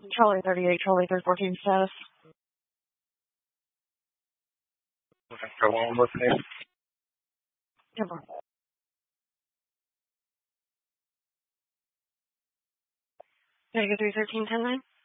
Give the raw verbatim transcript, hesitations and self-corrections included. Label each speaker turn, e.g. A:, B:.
A: Charlie thirty-eight, Charlie three fourteen status.
B: Okay, go on with me.
A: Come on. Can I go three thirteen ten nine?